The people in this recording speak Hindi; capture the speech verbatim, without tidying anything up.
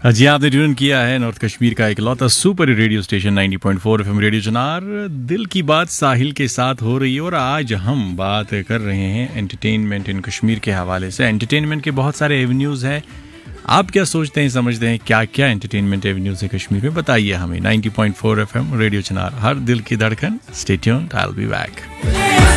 जी आपने ट्यून किया है नॉर्थ कश्मीर का इकलौता सुपर रेडियो स्टेशन नब्बे पॉइंट चार एफएम रेडियो चनार। दिल की बात साहिल के साथ हो रही है और आज हम बात कर रहे हैं एंटरटेनमेंट इन कश्मीर के हवाले से। एंटरटेनमेंट के बहुत सारे एवेन्यूज़ हैं। आप क्या सोचते हैं, समझते हैं, क्या क्या एंटरटेनमेंट एवेन्यूज़ है कश्मीर में? बताइए हमें। नब्बे पॉइंट चार एफएम रेडियो चनार, हर दिल की धड़कन। Stay tuned, I will be back.